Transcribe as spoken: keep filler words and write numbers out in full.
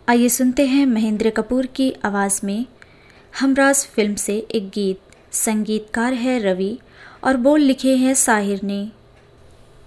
आइए सुनते हैं महेंद्र कपूर की आवाज़ में हमराज फिल्म से एक गीत। संगीतकार है रवि और बोल लिखे हैं साहिर ने।